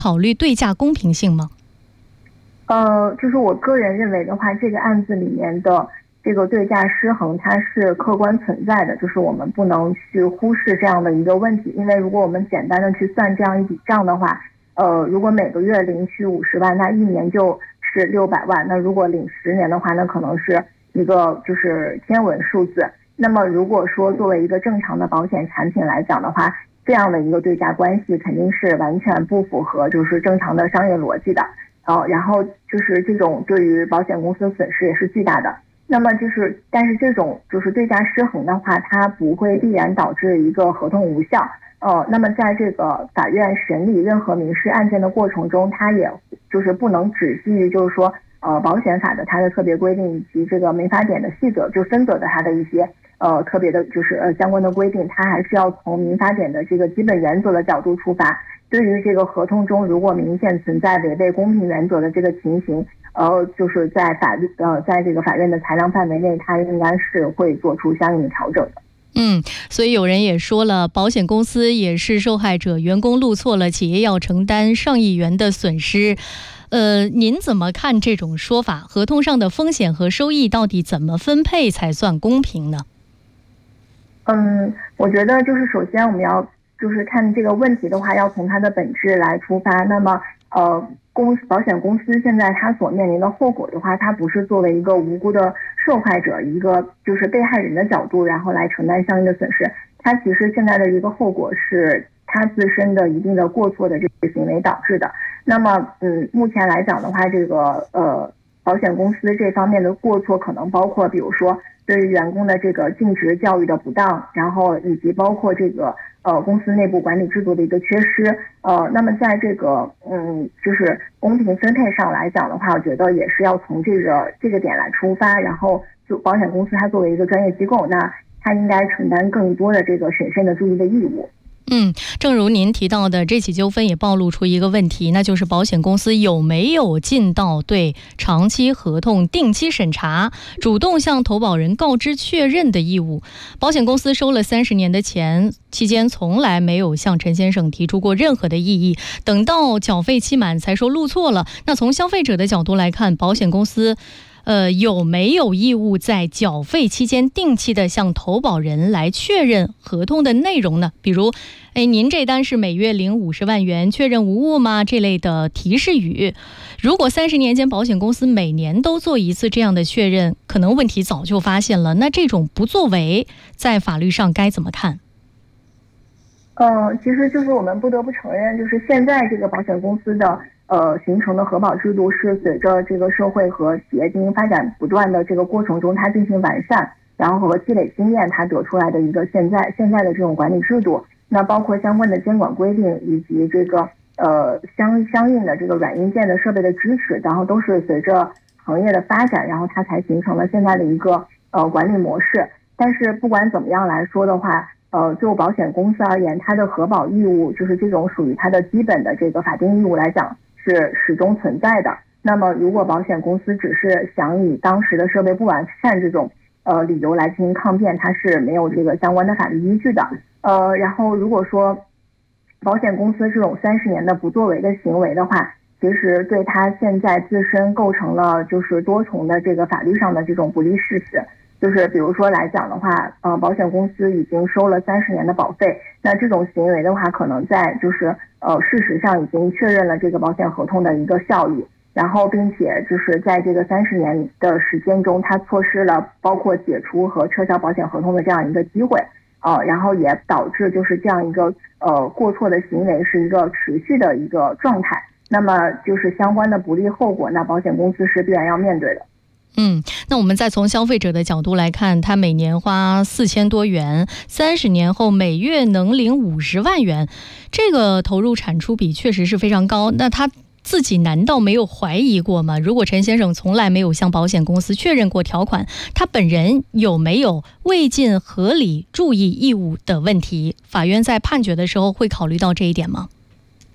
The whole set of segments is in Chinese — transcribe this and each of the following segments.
考虑对价公平性吗？ 就是我个人认为的话，这个案子里面的这个对价失衡它是客观存在的，就是我们不能去忽视这样的一个问题。因为如果我们简单的去算这样一笔账的话，如果每个月领取50万，那一年就是600万，那如果领10年的话，那可能是一个就是天文数字。那么如果说作为一个正常的保险产品来讲的话，这样的一个对价关系肯定是完全不符合就是正常的商业逻辑的。然后就是这种对于保险公司的损失也是巨大的。那么但是这种就是对价失衡的话，它不会必然导致一个合同无效。那么在这个法院审理任何民事案件的过程中，它也就是不能只基于就是说保险法的它的特别规定以及这个民法典的细则就分则的它的一些特别的就是相关的规定，它还是要从民法典的这个基本原则的角度出发。对于这个合同中如果明显存在违背公平原则的这个情形，就是在在这个法院的裁量范围内，它应该是会做出相应的调整的。 所以有人也说了，保险公司也是受害者，员工路错了，企业要承担上亿元的损失。您怎么看这种说法？合同上的风险和收益到底怎么分配才算公平呢？ 我觉得就是首先我们要就是看这个问题的话，要从它的本质来出发。那么保险公司现在它所面临的后果的话，它不是作为一个无辜的受害者，一个就是被害人的角度，然后来承担相应的损失。它其实现在的一个后果是它自身的一定的过错的这个行为导致的。那么目前来讲的话，这个保险公司这方面的过错可能包括比如说对于员工的这个尽职教育的不当，然后以及包括这个公司内部管理制度的一个缺失。那么在这个就是公平分配上来讲的话，我觉得也是要从这个点来出发。然后就保险公司它作为一个专业机构，那它应该承担更多的这个审慎的注意的义务。 正如您提到的，这起纠纷也暴露出一个问题，那就是保险公司有没有尽到对长期合同定期审查、主动向投保人告知确认的义务。保险公司收了30年的钱，期间从来没有向陈先生提出过任何的异议，等到缴费期满才说路错了。那从消费者的角度来看，保险公司有没有义务在缴费期间定期的向投保人来确认合同的内容呢？比如您这单是每月领50万元，确认无误吗？这类的提示语。如果30年间保险公司每年都做一次这样的确认，可能问题早就发现了。那这种不作为在法律上该怎么看？ 其实就是我们不得不承认，就是现在这个保险公司的形成的核保制度是随着这个社会和企业经营发展不断的这个过程中，它进行完善，然后和积累经验，它得出来的一个现在的这种管理制度。那包括相关的监管规定以及这个相应的这个软硬件的设备的支持，然后都是随着行业的发展，然后它才形成了现在的一个管理模式。但是不管怎么样来说的话，就保险公司而言，它的核保义务就是这种属于它的基本的这个法定义务来讲是始终存在的。那么如果保险公司只是想以当时的设备不完善这种理由来进行抗辩，它是没有这个相关的法律依据的。然后如果说保险公司这种30年的不作为的行为的话，其实对它现在自身构成了就是多重的这个法律上的这种不利事实。就是比如说来讲的话，保险公司已经收了30年的保费，那这种行为的话，可能在就是事实上已经确认了这个保险合同的一个效益，然后并且就是在这个30年的时间中，它错失了包括解除和撤销保险合同的这样一个机会，然后也导致就是这样一个过错的行为是一个持续的一个状态。那么就是相关的不利后果，那保险公司是必然要面对的。 那我们再从消费者的角度来看，他每年花4000多元，30年后每月能领50万元，这个投入产出比确实是非常高。那他自己难道没有怀疑过吗？如果陈先生从来没有向保险公司确认过条款，他本人有没有未尽合理注意义务的问题？法院在判决的时候会考虑到这一点吗？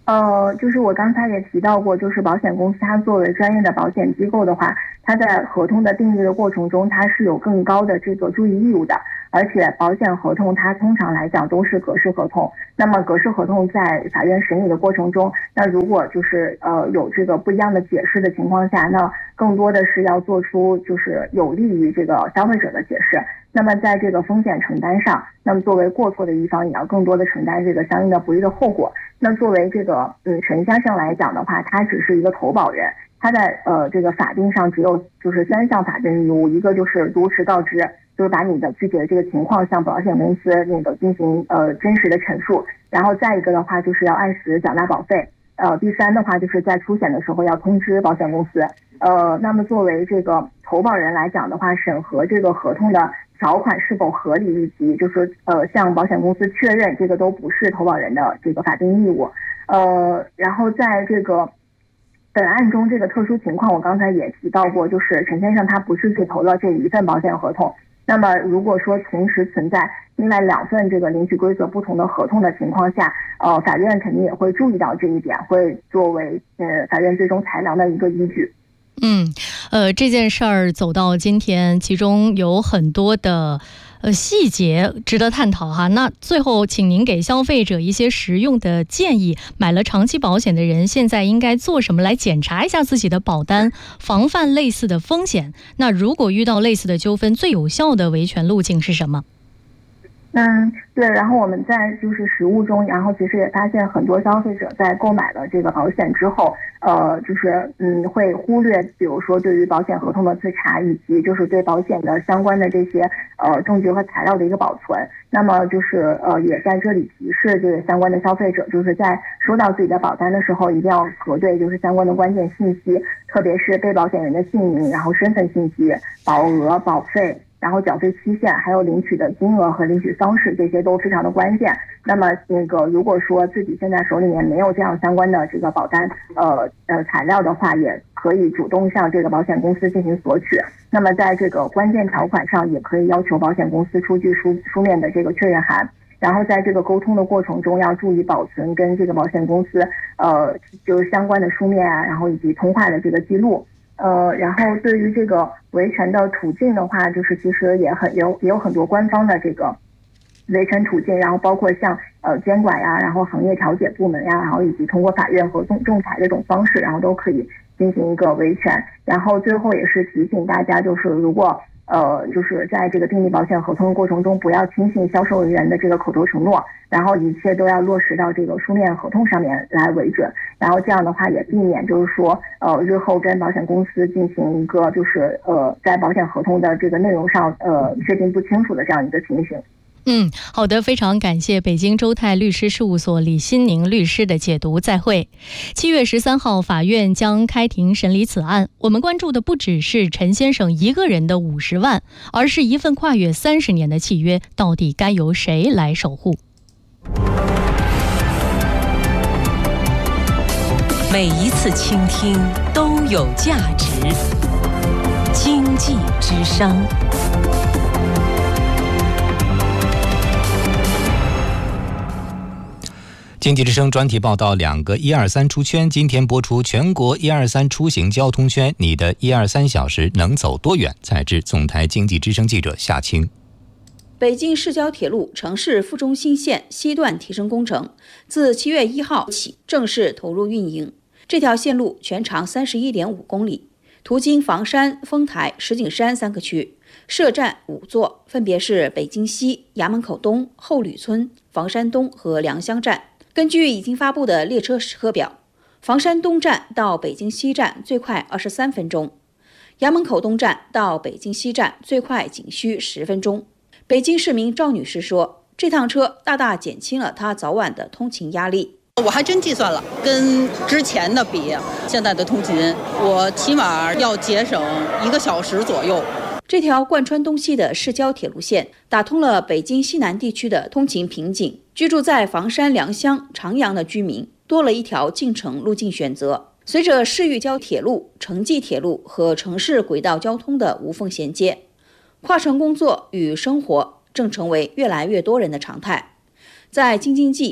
就是我刚才也提到过，就是保险公司它作为专业的保险机构的话，它在合同的订立的过程中，它是有更高的这个注意义务的。而且保险合同它通常来讲都是格式合同，那么格式合同在法院审理的过程中，那如果就是有这个不一样的解释的情况下，那更多的是要做出就是有利于这个消费者的解释。那么在这个风险承担上，那么作为过错的一方也要更多的承担这个相应的不利的后果。那作为这个陈先生来讲的话，他只是一个投保人，他在这个法定上只有就是3项法定义务，一个就是如实告知，就是把你的具体的这个情况向保险公司那个进行真实的陈述，然后再一个的话就是要按时缴纳保费，第3的话就是在出险的时候要通知保险公司。那么作为这个投保人来讲的话，审核这个合同的条款是否合理，以及就是向保险公司确认，这个都不是投保人的这个法定义务。然后在这个本案中这个特殊情况，我刚才也提到过，就是陈先生他不是只投了这一份保险合同。那么如果说同时存在另外2份这个领取规则不同的合同的情况下，法院肯定也会注意到这一点，会作为法院最终裁量的一个依据。 这件事儿走到今天，其中有很多的细节值得探讨哈。那最后，请您给消费者一些实用的建议。买了长期保险的人，现在应该做什么来检查一下自己的保单，防范类似的风险？那如果遇到类似的纠纷，最有效的维权路径是什么？ 对，然后我们在就是实务中，然后其实也发现很多消费者在购买了这个保险之后，会忽略，比如说对于保险合同的自查，以及就是对保险的相关的这些证据和材料的一个保存。那么就是也在这里提示这个相关的消费者，就是在收到自己的保单的时候，一定要核对就是相关的关键信息，特别是被保险人的姓名，然后身份信息、保额、保费，然后缴费期限，还有领取的金额和领取方式，这些都非常的关键。那么如果说自己现在手里面没有这样相关的这个保单材料的话，也可以主动向这个保险公司进行索取。那么在这个关键条款上，也可以要求保险公司出具书面的这个确认函。然后在这个沟通的过程中，要注意保存跟这个保险公司就是相关的书面啊，然后以及通话的这个记录。然后对于这个维权的途径的话，就是其实也有很多官方的这个维权途径，然后包括像监管呀，然后行业调解部门呀，然后以及通过法院和仲裁这种方式，然后都可以进行一个维权。然后最后也是提醒大家，就是如果就是在这个订立保险合同的过程中，不要轻信销售人员的这个口头承诺，然后一切都要落实到这个书面合同上面来为准。然后这样的话也避免就是说日后跟保险公司进行一个就是在保险合同的这个内容上确定不清楚的这样一个情形。 好的，非常感谢北京周泰律师事务所李新宁律师的解读，再会。7月13号，法院将开庭审理此案。我们关注的不只是陈先生一个人的50万，而是一份跨越30年的契约，到底该由谁来守护？ 每一次倾听都有价值。经济之声。 经济之声专题报道，2个123出圈，今天播出全国123出行交通圈，你的123小时能走多远？采自总台经济之声记者夏青。 北京市郊铁路城市副中心线西段提升工程自7月1号起正式投入运营。这条线路全长31.5公里，途经房山、丰台、石景山3个区，设站5座，分别是北京西、衙门口东、后吕村、房山东和良乡站。根据已经发布的列车时刻表，房山东站到北京西站最快23分钟，衙门口东站到北京西站最快仅需10分钟。北京市民赵女士说，这趟车大大减轻了她早晚的通勤压力。 我还真计算了，跟之前的比，现在的通勤我起码要节省1个小时左右。 这条贯穿东西的市郊铁路线打通了北京西南地区的通勤瓶颈，居住在房山、良乡、长阳的居民多了一条进城路径选择。随着市域郊铁路、城际铁路和城市轨道交通的无缝衔接，跨城工作与生活正成为越来越多人的常态。在京津冀，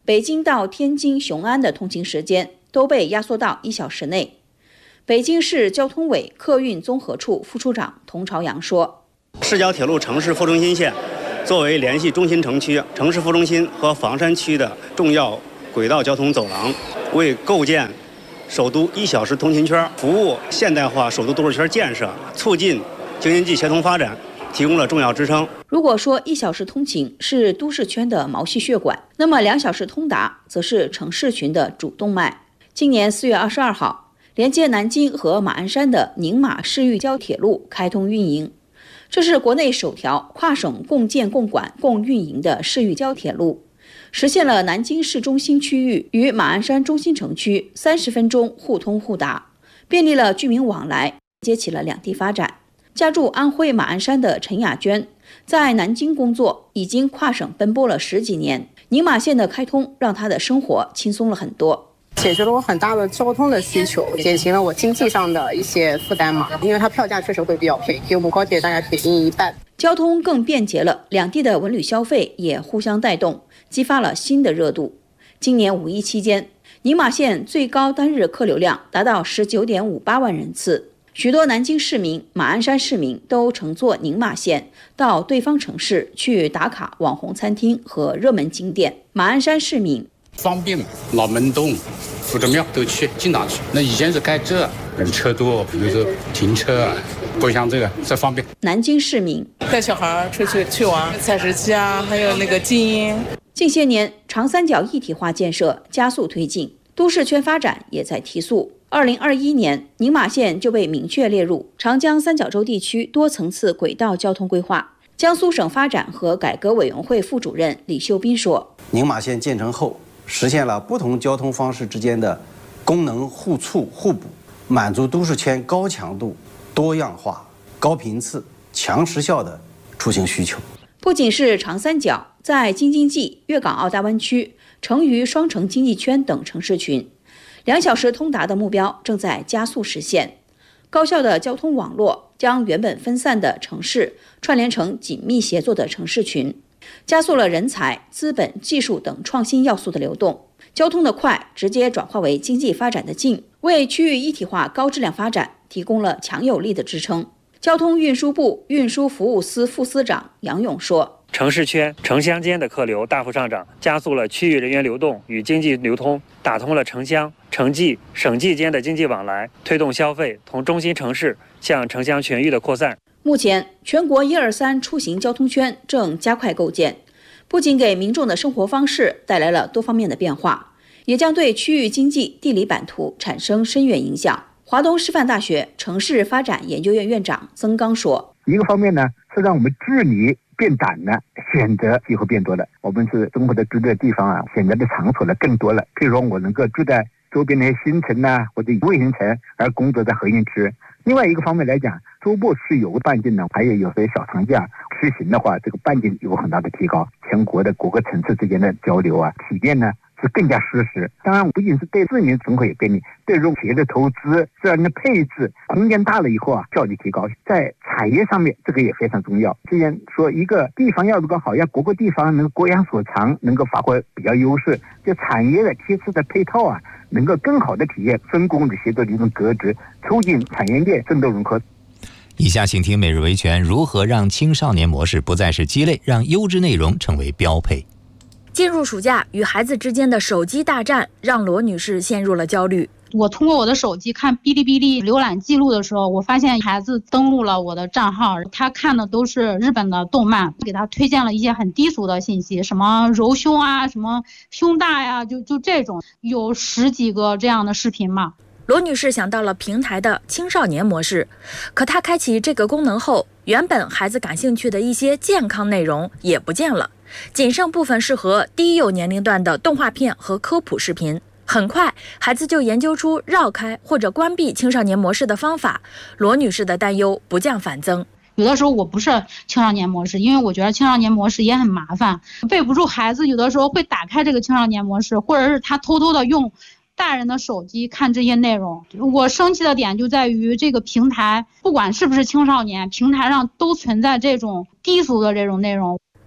北京到天津雄安的通勤时间都被压缩到1小时内。北京市交通委客运综合处副处长童朝阳说， 市郊铁路城市副中心线作为联系中心城区、城市副中心和房山区的重要轨道交通走廊，为构建首都1小时通勤圈、服务现代化首都都市圈建设、促进京津冀协同发展提供了重要支撑。 如果说1小时通勤是都市圈的毛细血管，那么2小时通达则是城市群的主动脉。今年4月22号，连接南京和马鞍山的宁马市域郊铁路开通运营，这是国内首条跨省共建共管共运营的市域郊铁路，实现了南京市中心区域与马鞍山中心城区30分钟互通互达，便利了居民往来，接起了两地发展。家住安徽马鞍山的陈雅娟在南京工作，已经跨省奔波了10几年。宁马线的开通让她的生活轻松了很多， 解决了我很大的交通的需求，减轻了我经济上的一些负担嘛。因为它票价确实会比较便宜，比我们高铁大概便宜1半。 交通更便捷了，两地的文旅消费也互相带动，激发了新的热度。今年5一期间，宁马线最高单日客流量达到19.58万人次。许多南京市民、马鞍山市民都乘坐宁马线到对方城市去打卡网红餐厅和热门景点。马鞍山市民方便嘛，老门洞、夫子庙都去，经常去。那以前是开车，人车多，比如说停车啊，不像这方便。 南京市民带小孩出去玩，采石矶啊，还有那个金鹰。 近些年，长三角一体化建设加速推进，都市圈发展也在提速。2021年，宁马线就被明确列入长江三角洲地区多层次轨道交通规划。江苏省发展和改革委员会副主任李秀斌说， 宁马线建成后，实现了不同交通方式之间的功能互促互补，满足都市圈高强度、多样化、高频次、强时效的出行需求。 不仅是长三角，在京津冀、粤港澳大湾区、成渝双城经济圈等城市群，2小时通达的目标正在加速实现。高效的交通网络将原本分散的城市串联成紧密协作的城市群，加速了人才、资本、技术等创新要素的流动。交通的快直接转化为经济发展的近，为区域一体化高质量发展提供了强有力的支撑。交通运输部运输服务司副司长杨勇说， 城市圈、城乡间的客流大幅上涨，加速了区域人员流动与经济流通，打通了城乡、城际、省际间的经济往来，推动消费从中心城市向城乡全域的扩散。 目前，全国1、2、3出行交通圈正加快构建，不仅给民众的生活方式带来了多方面的变化，也将对区域经济地理版图产生深远影响。华东师范大学城市发展研究院院长曾刚说， 一个方面呢，是让我们治理变窄了，选择机会变多了。我们是中国的住的地方啊，选择的场所呢更多了。譬如说我能够住在周边的新城啊，或者卫星城，而工作在核心区。另外一个方面来讲，周末是有个半径呢，还有些小长假出行的话，这个半径有很大的提高，全国的各个城市之间的交流啊、体验呢是更加实时。当然，不仅是对市民生活也便利，对这种企业的投资、自然的配置，空间大了以后啊，效率提高。在产业上面，这个也非常重要。之前说一个地方要如果好，要各个地方能够各养所长，能够发挥比较优势，就产业的贴次的配套啊，能够更好的体现分工的协作的一种格局，促进产业链深度融合。 以下请听每日维权如何让青少年模式不再是鸡肋，让优质内容成为标配。 进入暑假，与孩子之间的手机大战让罗女士陷入了焦虑。 我通过我的手机看哔哩哔哩浏览记录的时候，我发现孩子登录了我的账号，他看的都是日本的动漫，给他推荐了一些很低俗的信息，什么揉胸啊，什么胸大呀，就这种，有10几个这样的视频嘛。 罗女士想到了平台的青少年模式，可她开启这个功能后，原本孩子感兴趣的一些健康内容也不见了，仅剩部分适合低幼年龄段的动画片和科普视频。很快，孩子就研究出绕开或者关闭青少年模式的方法。罗女士的担忧不降反增。 有的时候我不是青少年模式，因为我觉得青少年模式也很麻烦，备不住孩子有的时候会打开这个青少年模式，或者是他偷偷的用大人的手机看这些内容。我生气的点就在于这个平台，不管是不是青少年，平台上都存在这种低俗的这种内容。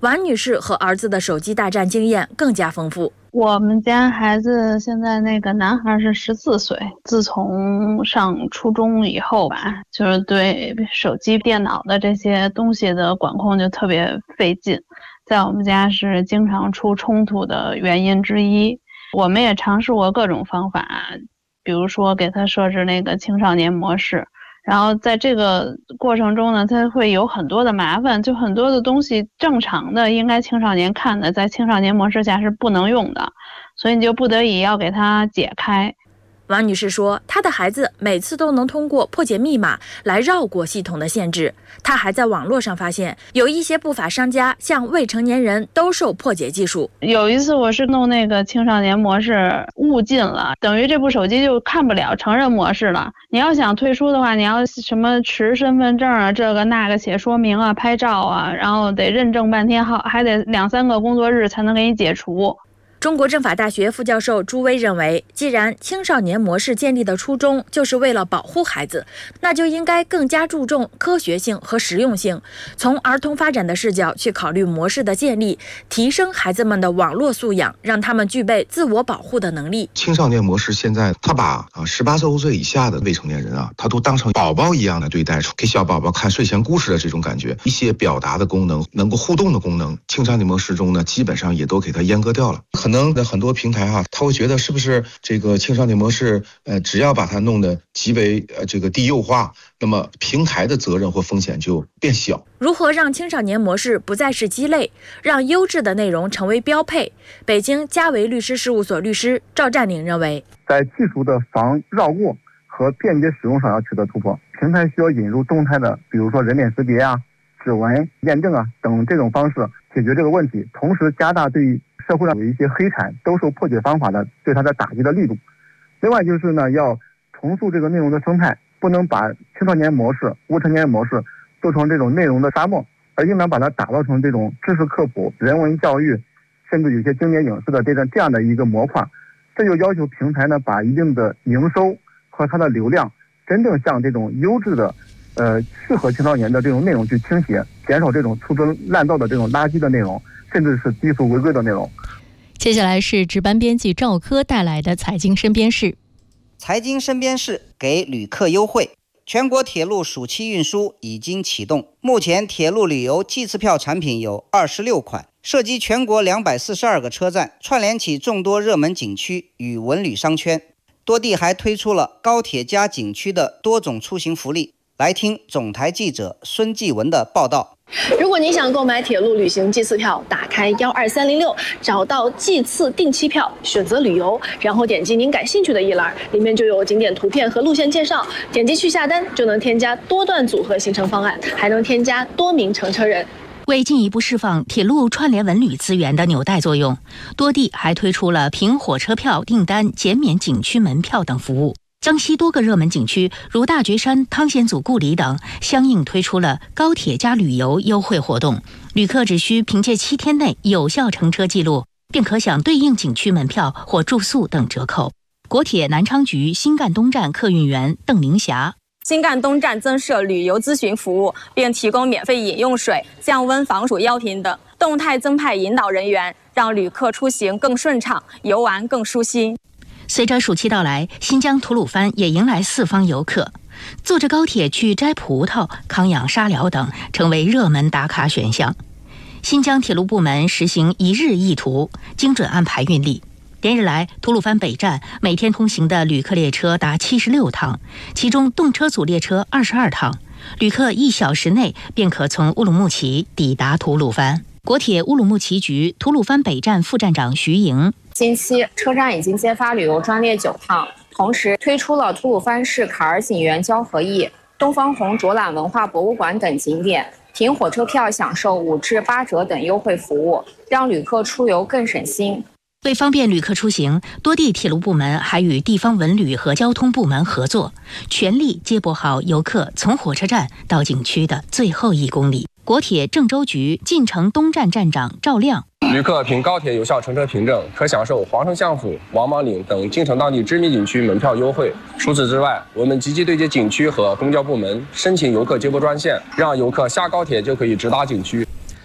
王女士和儿子的手机大战经验更加丰富。 我们家孩子现在那个男孩是14岁，自从上初中以后吧，就是对手机、电脑的这些东西的管控就特别费劲，在我们家是经常出冲突的原因之一。我们也尝试过各种方法，比如说给他设置那个青少年模式，然后在这个过程中呢，他会有很多的麻烦，就很多的东西正常的应该青少年看的，在青少年模式下是不能用的，所以你就不得已要给他解开。 王女士说，她的孩子每次都能通过破解密码来绕过系统的限制。她还在网络上发现，有一些不法商家向未成年人兜售破解技术。 有一次我是弄那个青少年模式误进了，等于这部手机就看不了成人模式了。你要想退出的话，你要什么持身份证啊，这个那个写说明啊，拍照啊，然后得认证半天，还得2-3个工作日才能给你解除。 中国政法大学副教授朱威认为，既然青少年模式建立的初衷就是为了保护孩子，那就应该更加注重科学性和实用性，从儿童发展的视角去考虑模式的建立，提升孩子们的网络素养，让他们具备自我保护的能力。 青少年模式现在他把18周岁以下的未成年人他都当成宝宝一样的对待，给小宝宝看睡前故事的这种感觉，一些表达的功能、能够互动的功能，青少年模式中呢，基本上也都给它阉割掉了。可能很多平台他会觉得是不是这个青少年模式只要把它弄得极为这个低幼化，那么平台的责任或风险就变小。 如何让青少年模式不再是鸡肋，让优质的内容成为标配？北京嘉维律师事务所律师赵占领认为， 在技术的防绕过和便捷使用上要取得突破，平台需要引入动态的，比如说人脸识别指纹验证等这种方式解决这个问题，同时加大对社会上有一些黑产兜售破解方法的对它的打击的力度。另外就是呢，要重塑这个内容的生态，不能把青少年模式、未成年模式做成这种内容的沙漠，而应当把它打造成这种知识科普、人文教育，甚至有些经典影视的这样的一个模块。这就要求平台呢，把一定的营收和它的流量真正向这种优质的适合青少年的这种内容去倾斜，减少这种粗制滥造的这种垃圾的内容，甚至是低俗违规的内容。 接下来是值班编辑赵科带来的财经身边事。 财经身边事，给旅客优惠。全国铁路暑期运输已经启动，目前铁路旅游季次票产品有26款，涉及全国242个车站，串联起众多热门景区与文旅商圈。多地还推出了高铁加景区的多种出行福利。来听总台记者孙继文的报道。 如果你想购买铁路旅行季次票，打开12306，找到季次定期票，选择旅游，然后点击您感兴趣的一栏，里面就有景点图片和路线介绍，点击去下单就能添加多段组合行程方案，还能添加多名乘车人。 为进一步释放铁路串联文旅资源的纽带作用，多地还推出了凭火车票订单减免景区门票等服务。江西多个热门景区如大觉山、汤显祖故里等相应推出了高铁加旅游优惠活动，旅客只需凭借7天内有效乘车记录，便可享对应景区门票或住宿等折扣。国铁南昌局新干东站客运员邓明霞： 新干东站增设旅游咨询服务，并提供免费饮用水、降温防暑药品等，动态增派引导人员，让旅客出行更顺畅，游玩更舒心。 随着暑期到来，新疆吐鲁番也迎来4方游客，坐着高铁去摘葡萄、康养沙疗等成为热门打卡选项。新疆铁路部门实行1日1图，精准安排运力。连日来，吐鲁番北站每天通行的旅客列车达76趟，其中动车组列车22趟，旅客1小时内便可从乌鲁木齐抵达吐鲁番。国铁乌鲁木齐局吐鲁番北站副站长徐莹： 近期车站已经接发旅游专列9趟，同时推出了吐鲁番市坎儿景园交合驿、东方红卓览文化博物馆等景点，凭火车票享受5至8折等优惠服务，让旅客出游更省心。 为方便旅客出行，多地铁路部门还与地方文旅和交通部门合作，全力接驳好游客从火车站到景区的最后1公里。国铁郑州局晋城东站站长赵亮： 旅客凭高铁有效乘车凭证，可享受皇城相府、王莽岭等京城当地知名景区门票优惠。除此之外，我们积极对接景区和公交部门，申请游客接驳专线，让游客下高铁就可以直达景区。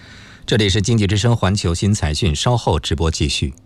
这里是经济之声环球新财讯，稍后直播继续。